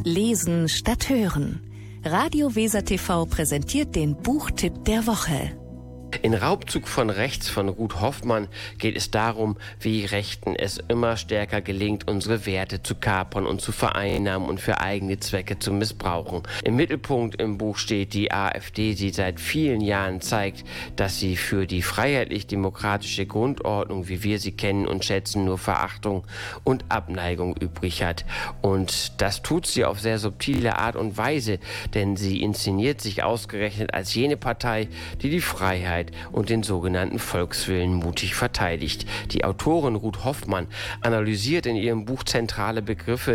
Lesen statt Hören. Radio Weser TV präsentiert den Buchtipp der Woche. In Raubzug von rechts von Ruth Hoffmann geht es darum, wie Rechten es immer stärker gelingt, unsere Werte zu kapern und zu vereinnahmen und für eigene Zwecke zu missbrauchen. Im Mittelpunkt im Buch steht die AfD, die seit vielen Jahren zeigt, dass sie für die freiheitlich-demokratische Grundordnung, wie wir sie kennen und schätzen, nur Verachtung und Abneigung übrig hat. Und das tut sie auf sehr subtile Art und Weise, denn sie inszeniert sich ausgerechnet als jene Partei, die die Freiheit und den sogenannten Volkswillen mutig verteidigt. Die Autorin Ruth Hoffmann analysiert in ihrem Buch zentrale Begriffe